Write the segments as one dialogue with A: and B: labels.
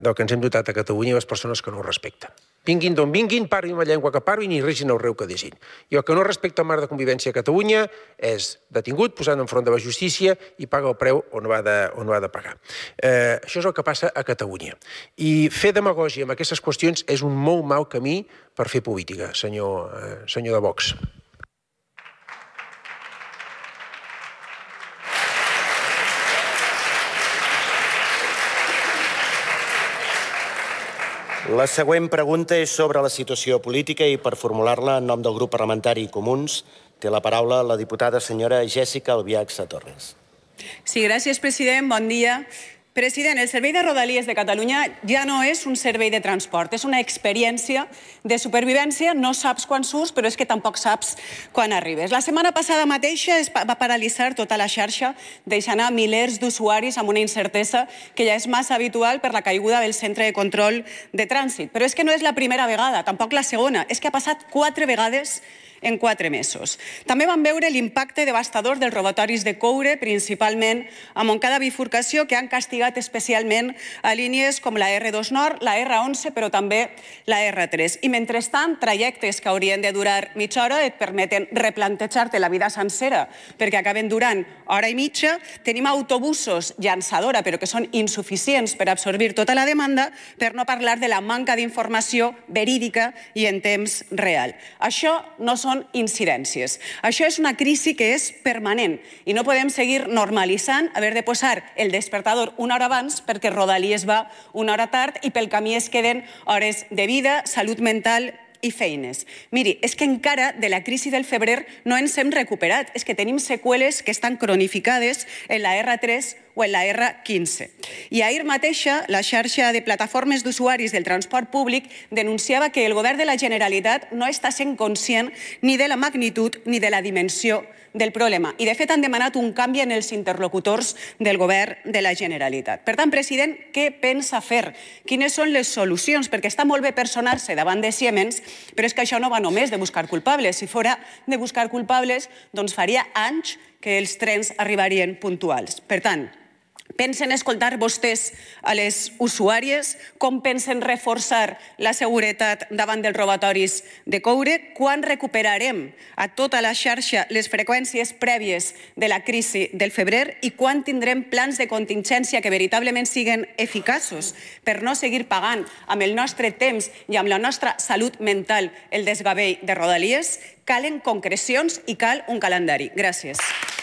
A: del que ens hem dotat a Catalunya i les persones que no ho respecten. Vinguin d'on vinguin, parlin la llengua que parlin i regin el reu que desin. I el que no respecta el marc de convivència a Catalunya és detingut, posat enfront de la justícia i paga el preu on ho ha de pagar. Això és el que passa a Catalunya. I fer demagògia amb aquestes qüestions és un molt mal camí per fer política, senyor de Vox.
B: La següent pregunta és sobre la situació política i per formular-la en nom del grup parlamentari Comuns té la paraula la diputada senyora Jèssica Albiach Torres.
C: Sí, gràcies, president. Bon dia. President, el servei de Rodalies de Catalunya ja no és un servei de transport, és una experiència de supervivència. No saps quan surts, però és que tampoc saps quan arribes. La setmana passada mateixa es va paralitzar tota la xarxa, deixant anar milers d'usuaris amb una incertesa que ja és massa habitual per la caiguda del centre de control de trànsit. Però és que no és la primera vegada, tampoc la segona. És que ha passat 4 vegades en 4 mesos. També vam veure l'impacte devastador dels robatoris de coure, principalment a Montcada Bifurcació, que han castigat especialment a línies com la R2 Nord, la R11, però també la R3. I mentrestant, trajectes que haurien de durar mitja hora et permeten replantejar-te la vida sencera, perquè acaben durant hora i mitja. Tenim autobusos llançadora, però que són insuficients per absorbir tota la demanda, per no parlar de la manca d'informació verídica i en temps real. Això no són incidències. Això és una crisi que és permanent i no podem seguir normalitzant haver de posar el despertador una hora abans perquè Rodalies va una hora tard i pel camí es queden hores de vida, salut mental i feines. Miri, és que encara de la crisi del febrer no ens hem recuperat. És que tenim seqüeles que estan cronificades en la R3 o en la R15. I ahir mateixa la xarxa de plataformes d'usuaris del transport públic denunciava que el govern de la Generalitat no està sent conscient ni de la magnitud ni de la dimensió del problema. I de fet han demanat un canvi en els interlocutors del govern de la Generalitat. Per tant, president, què pensa fer? Quines són les solucions? Perquè està molt bé personar-se davant de Siemens, però és que això no va només de buscar culpables. Si fora de buscar culpables, doncs faria anys que els trens arribarien puntuals. Per tant, pensen escoltar vostès a les usuàries? Com pensen reforçar la seguretat davant dels robatoris de coure? Quan recuperarem a tota la xarxa les freqüències prèvies de la crisi del febrer? I quan tindrem plans de contingència que veritablement siguen eficaços per no seguir pagant amb el nostre temps i amb la nostra salut mental el desgavell de Rodalies? Calen concrecions i cal un calendari. Gràcies.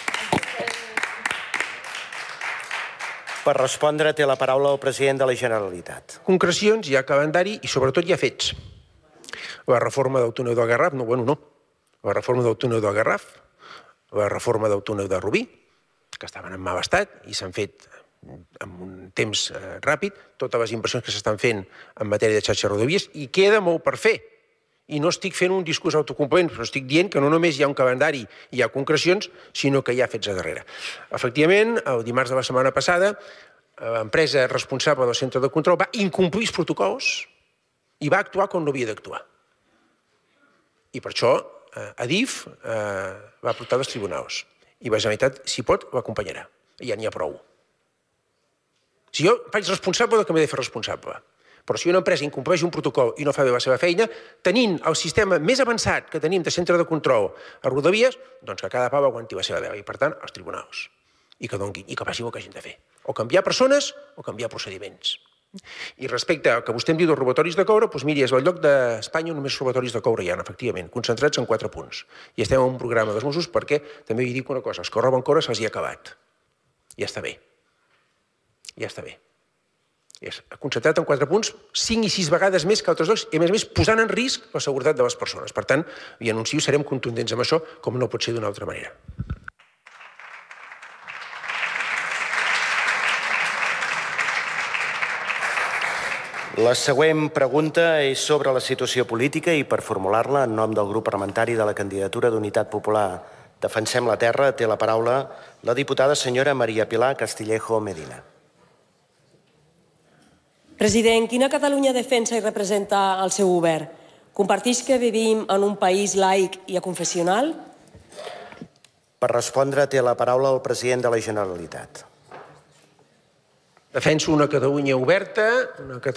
B: Per respondre té la paraula el president de la Generalitat.
A: Concrecions, hi ha calendari i sobretot hi ha fets. La reforma del túnel del Garraf, la reforma del túnel del Garraf, la reforma del túnel de Rubí, que estaven en mal estat i s'han fet en un temps ràpid, totes les inversions que s'estan fent en matèria de xarxa de rodovies, i queda molt per fer. I no estic fent un discurs autocomplent, però estic dient que no només hi ha un calendari i hi ha concrecions, sinó que hi ha fets a darrere. Efectivament, el dimarts de la setmana passada, l'empresa responsable del centre de control va incomplir els protocols i va actuar com no havia d'actuar. I per això Adif va portar als tribunals. I la Generalitat, si pot, l'acompanyarà. Ja n'hi ha prou. Si jo faig responsable del que m'he de fer responsable, però si una empresa incompleix un protocol i no fa bé la seva feina, tenint el sistema més avançat que tenim de centre de control a Rodavies, doncs que cada pau aguanti la seva veu. I, per tant, als tribunals. I que donguin, i que passi el que hagin de fer. O canviar persones o canviar procediments. I respecte al que vostè em diu dels robatoris de coure, doncs miri, és el lloc d'Espanya on només robatoris de coure hi ha, efectivament, concentrats en 4 punts. I estem en un programa dels Mossos perquè, també vi dic una cosa, els que roben coure se'ls hi ha acabat. Ja està bé. Ja està bé. És concentrat en 4 punts, 5 i 6 vegades més que altres llocs, i a més posant en risc la seguretat de les persones. Per tant, li anuncio, serem contundents amb això, com no pot ser d'una altra manera.
B: La següent pregunta és sobre la situació política i per formular-la en nom del grup parlamentari de la candidatura d'Unitat Popular Defensem la Terra té la paraula la diputada senyora Maria Pilar Castillejo Medina.
D: President, quina Catalunya defensa i representa el seu govern? Comparteix que vivim en un país laic i aconfessional?
B: Per respondre té la paraula el president de la Generalitat.
A: Defenso una Catalunya oberta, una